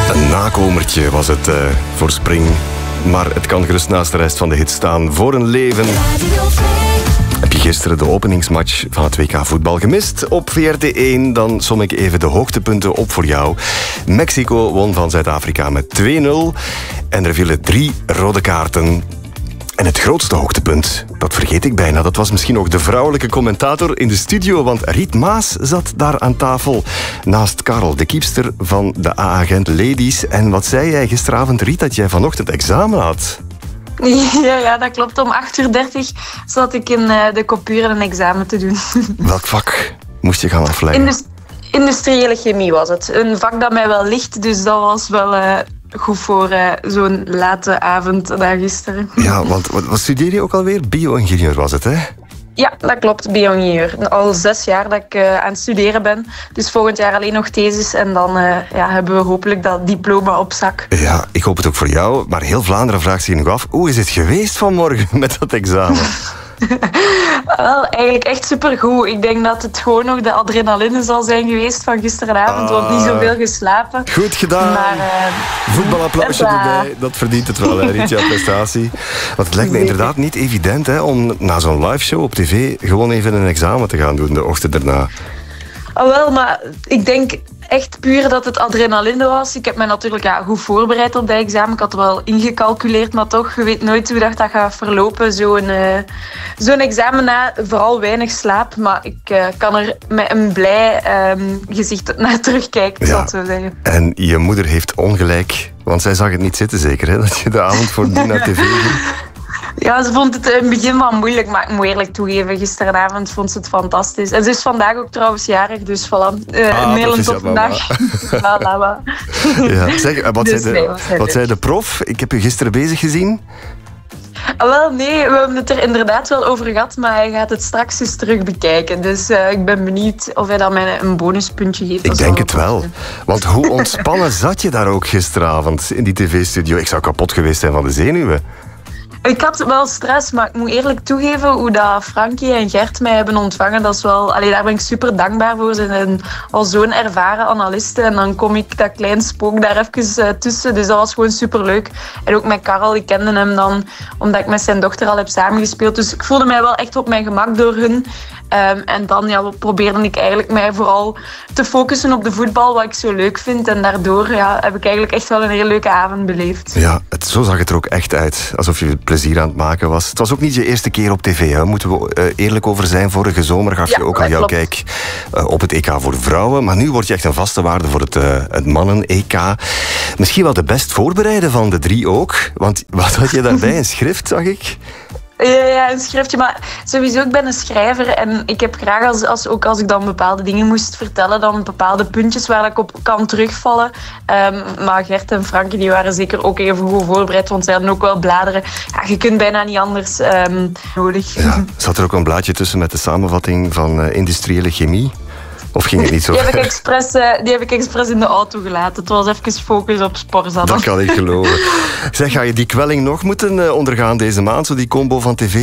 Een nakomertje was het voor Spring. Maar het kan gerust naast de rest van de hit staan. Voor een leven. Heb je gisteren de openingsmatch van het WK voetbal gemist op VRT1? Dan som ik even de hoogtepunten op voor jou. Mexico won van Zuid-Afrika met 2-0. En er vielen 3 rode kaarten. En het grootste hoogtepunt, dat vergeet ik bijna, dat was misschien ook de vrouwelijke commentator in de studio, want Riet Maas zat daar aan tafel naast Karel, de kiepster van de A-agent Ladies. En wat zei jij gisteravond, Riet, dat jij vanochtend examen had? Ja, dat klopt. Om 8:30 zat ik in de Copuren een examen te doen. Welk vak moest je gaan afleggen? Industriële chemie was het. Een vak dat mij wel ligt, dus dat was wel goed voor zo'n late avond dan gisteren. Ja, want wat studeer je ook alweer? Bio-ingenieur was het, hè? Ja, dat klopt. Bio-ingenieur. Al 6 jaar dat ik aan het studeren ben. Dus volgend jaar alleen nog thesis en dan hebben we hopelijk dat diploma op zak. Ja, ik hoop het ook voor jou. Maar heel Vlaanderen vraagt zich nog af, hoe is het geweest vanmorgen met dat examen? Wel, eigenlijk echt supergoed. Ik denk dat het gewoon nog de adrenaline zal zijn geweest van gisteravond. Want niet zoveel geslapen. Goed gedaan. Maar, voetbalapplausje erbij. Dat verdient het wel, Riet, jouw prestatie. Want het lijkt me inderdaad niet evident hè, om na zo'n live show op tv gewoon even een examen te gaan doen de ochtend erna. Wel, maar ik denk echt puur dat het adrenaline was. Ik heb me natuurlijk goed voorbereid op dat examen. Ik had het wel ingecalculeerd, maar toch, je weet nooit hoe dat gaat verlopen. Zo'n examen na vooral weinig slaap. Maar ik kan er met een blij gezicht naar terugkijken, zal ik zo zeggen. En je moeder heeft ongelijk, want zij zag het niet zitten zeker, hè, dat je de avond voordien naar tv ging. Ja, ze vond het in het begin wel moeilijk, maar ik moet eerlijk toegeven, gisteravond vond ze het fantastisch. En ze is vandaag ook trouwens jarig, dus voilà. Een toffe dag. Voilà. Ja. Zeg, wat zei de prof? Ik heb u gisteren bezig gezien. Wel, nee, we hebben het er inderdaad wel over gehad, maar hij gaat het straks eens terug bekijken. Dus ik ben benieuwd of hij dan mij een bonuspuntje geeft. Ik denk het wel. Want hoe ontspannen zat je daar ook gisteravond in die tv-studio? Ik zou kapot geweest zijn van de zenuwen. Ik had wel stress, maar ik moet eerlijk toegeven hoe dat Frankie en Gert mij hebben ontvangen. Dat is wel, daar ben ik super dankbaar voor. Ze zijn al zo'n ervaren analisten en dan kom ik dat klein spook daar even tussen. Dus dat was gewoon superleuk. En ook met Karel, ik kende hem dan omdat ik met zijn dochter al heb samengespeeld. Dus ik voelde mij wel echt op mijn gemak door hun. En dan probeerde ik eigenlijk mij vooral te focussen op de voetbal, wat ik zo leuk vind. En daardoor heb ik eigenlijk echt wel een heel leuke avond beleefd. Ja, zo zag het er ook echt uit. Alsof je plezier aan het maken was. Het was ook niet je eerste keer op tv, hè? Moeten we eerlijk over zijn. Vorige zomer gaf je ook al jouw kijk op het EK voor vrouwen. Maar nu word je echt een vaste waarde voor het mannen-EK. Misschien wel de best voorbereide van de 3 ook. Want wat had je daarbij? Een schrift, zag ik? Ja, een schriftje. Maar sowieso, ik ben een schrijver en ik heb graag, als ik dan bepaalde dingen moest vertellen, dan bepaalde puntjes waar ik op kan terugvallen. Maar Gert en Frankie die waren zeker ook even goed voorbereid, want zij hadden ook wel bladeren. Ja, je kunt bijna niet anders nodig. Ja, zat er ook een blaadje tussen met de samenvatting van industriële chemie? Of ging het niet zo? Die heb ik expres in de auto gelaten. Het was even focus op Sporza. Dat kan ik geloven. Zeg, ga je die kwelling nog moeten ondergaan deze maand? Zo die combo van tv